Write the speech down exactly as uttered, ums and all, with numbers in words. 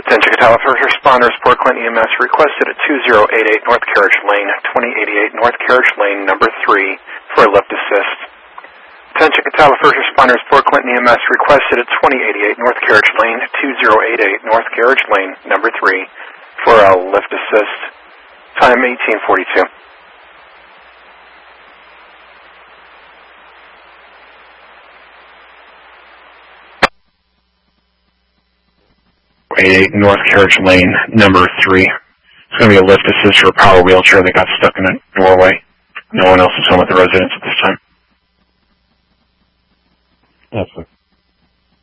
Attention Catawba First Responders, Port Clinton E M S requested at two zero eight eight North Carriage Lane, twenty eighty-eight North Carriage Lane, number three, for a lift assist. Attention Catawba First Responders, Port Clinton E M S requested at twenty eighty-eight North Carriage Lane, two zero eight eight North Carriage Lane, number three, for a lift assist. Time eighteen forty-two. eighty-eight North Carriage Lane, number three. It's going to be a lift assist for a power wheelchair that got stuck in a doorway. No one else is home at the residence at this time. Yes, sir.